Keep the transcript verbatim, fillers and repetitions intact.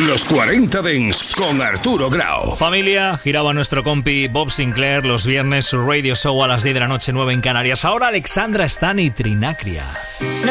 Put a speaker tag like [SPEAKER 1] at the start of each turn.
[SPEAKER 1] Los cuarenta Dance con Arturo Grau.
[SPEAKER 2] Familia, giraba nuestro compi Bob Sinclair los viernes su radio show a las diez de la noche, nueve en Canarias. Ahora Alexandra Stan y Trinacria.